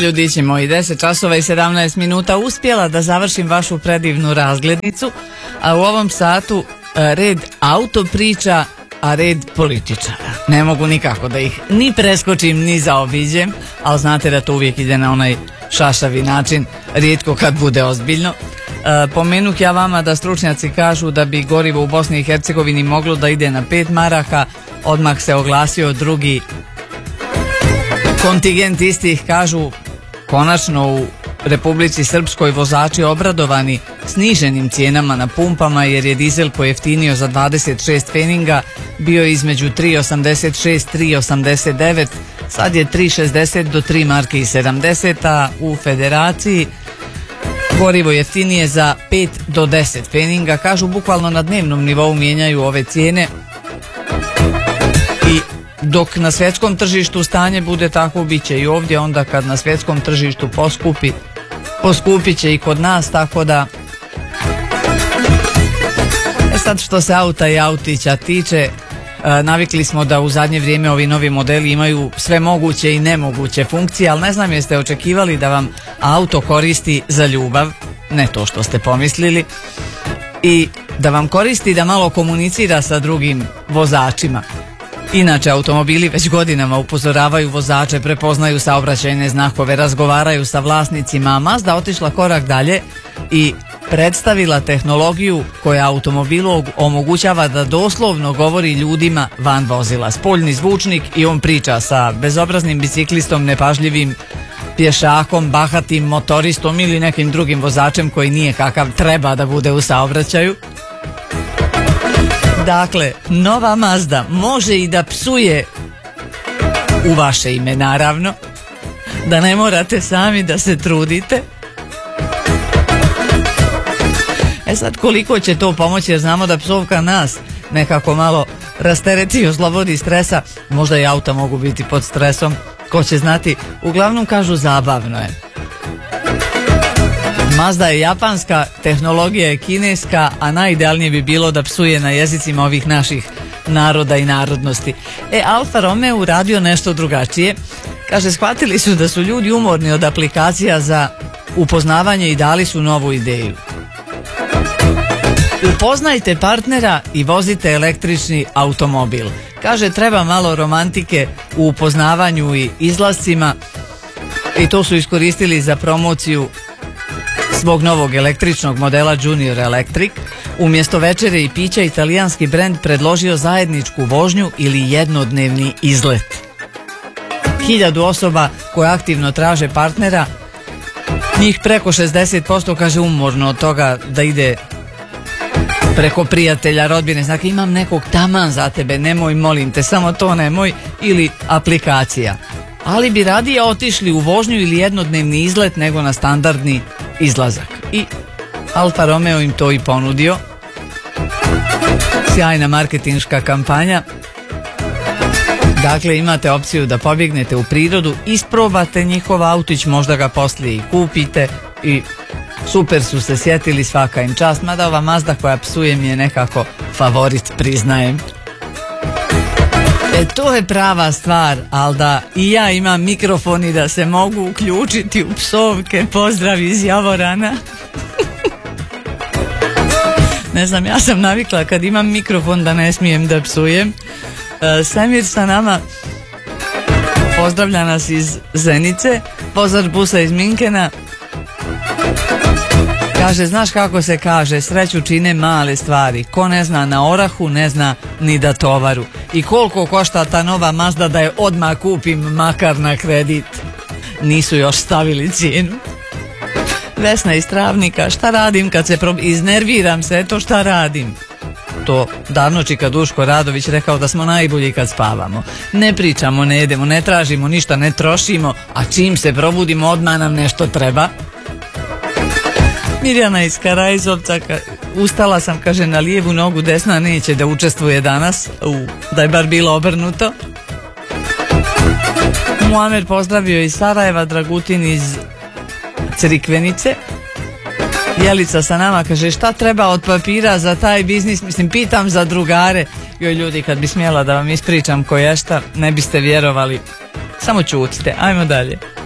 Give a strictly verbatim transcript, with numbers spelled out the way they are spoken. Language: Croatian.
Ljudići moji, deset časova i sedamnaest minuta, uspjela da završim vašu predivnu razglednicu, a u ovom satu red auto priča, a red političara. Ne mogu nikako da ih ni preskočim, ni zaobiđem, ali znate da to uvijek ide na onaj šašavi način, rijetko kad bude ozbiljno. E, pomenuh ja vama da stručnjaci kažu da bi gorivo u Bosni i Hercegovini moglo da ide na pet maraka, odmah se oglasio drugi kontingent istih, kažu konačno u Republici Srpskoj vozači obradovani sniženim cijenama na pumpama, jer je dizel pojeftinio za dvadeset šest pfeninga, bio između tri osamdeset šest i tri osamdeset devet, sad je tri šezdeset do tri marke i sedamdeset, a u Federaciji gorivo jeftinije za pet do deset pfeninga. Kažu bukvalno na dnevnom nivou mijenjaju ove cijene, i dok na svjetskom tržištu stanje bude tako, bit će i ovdje. Onda kad na svjetskom tržištu poskupi, poskupit će i kod nas, tako da e sad što se auta i autića tiče, e, navikli smo da u zadnje vrijeme ovi novi modeli imaju sve moguće i nemoguće funkcije, ali ne znam jeste očekivali da vam auto koristi za ljubav, ne to što ste pomislili, i da vam koristi da malo komunicira sa drugim vozačima. Inače, automobili već godinama upozoravaju vozače, prepoznaju saobraćajne znakove, razgovaraju sa vlasnicima, a Mazda otišla korak dalje i predstavila tehnologiju koja automobilu omogućava da doslovno govori ljudima van vozila. Spoljni zvučnik i on priča sa bezobraznim biciklistom, nepažljivim pješakom, bahatim motoristom ili nekim drugim vozačem koji nije kakav treba da bude u saobraćaju. Dakle, nova Mazda može i da psuje u vaše ime, naravno, da ne morate sami da se trudite. E sad, koliko će to pomoći, jer znamo da psovka nas nekako malo rastereti i oslobodi stresa. Možda i auta mogu biti pod stresom, ko će znati. Uglavnom kažu zabavno je. Mazda je japanska, tehnologija je kineska, a najidealnije bi bilo da psuje na jezicima ovih naših naroda i narodnosti. E, Alfa Romeo uradio nešto drugačije. Kaže, shvatili su da su ljudi umorni od aplikacija za upoznavanje i dali su novu ideju. Upoznajte partnera i vozite električni automobil. Kaže, treba malo romantike u upoznavanju i izlascima, i to su iskoristili za promociju svog novog električnog modela Junior Electric. Umjesto večere i pića italijanski brend predložio zajedničku vožnju ili jednodnevni izlet. Hiljadu osoba koje aktivno traže partnera, njih preko šezdeset posto kaže umorno od toga da ide preko prijatelja, rodbine, znači imam nekog taman za tebe, nemoj, molim te, samo to nemoj, ili aplikacija. Ali bi radije otišli u vožnju ili jednodnevni izlet nego na standardni izlazak. I Alfa Romeo im to i ponudio. Sjajna marketinška kampanja. Dakle, imate opciju da pobjegnete u prirodu, isprobate njihov autić, možda ga poslije i kupite, i super su se sjetili, svaka im čast. Mada ova Mazda koja psuje mi je nekako favorit, priznajem. E, to je prava stvar, ali da i ja imam mikrofon i da se mogu uključiti u psovke. Pozdrav iz Javorana. Ne znam, ja sam navikla kad imam mikrofon da ne smijem da psujem. e, Semir sa nama pozdravlja nas iz Zenice. Pozdrav Busa iz Minkena. Kaže, znaš kako se kaže, sreću čine male stvari. Ko ne zna na orahu, ne zna ni da tovaru. I koliko košta ta nova Mazda da je odmah kupim, makar na kredit? Nisu još stavili cijenu. Vesna iz Travnika, šta radim kad se prob... iznerviram se, eto šta radim. To davno čika Duško Radović rekao da smo najbolji kad spavamo. Ne pričamo, ne jedemo, ne tražimo ništa, ne trošimo, a čim se probudimo odmah nam nešto treba. Mirjana iz Karajzovca, ustala sam, kaže, na lijevu nogu, desna neće da učestvuje danas. U, da je bar bilo obrnuto. Muamer pozdravio iz Sarajeva, Dragutin iz Crikvenice. Jelica sa nama, kaže, šta treba od papira za taj biznis? Mislim, pitam za drugare. Joj ljudi, kad bi smjela da vam ispričam ko je šta, ne biste vjerovali. Samo čutite, ajmo dalje.